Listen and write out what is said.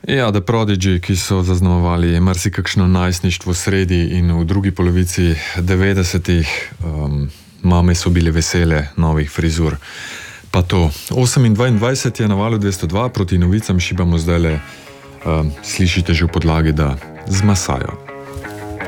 Ja, The Prodigy, ki so zaznamovali marsikakšno najstništvo sredi in v drugi polovici 90-ih. Mame so bile vesele novih frizur. Pa to. 8:22 je na valu 202, proti novicam šibamo zdajle, slišite že v podlagi, da zmasajo.